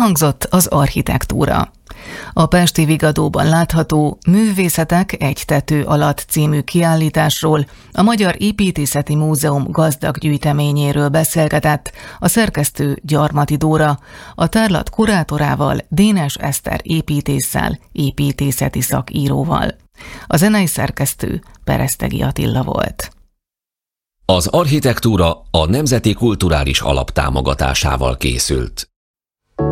Elhangzott az architektúra. A pesti Vigadóban látható Művészetek egy tető alatt című kiállításról, a Magyar Építészeti Múzeum gazdag gyűjteményéről beszélgetett a szerkesztő Gyarmati Dóra, a tárlat kurátorával, Dénes Eszter építésszel, építészeti szakíróval. A zenei szerkesztő Peresztegi Attila volt. Az architektúra a Nemzeti Kulturális Alap támogatásával készült.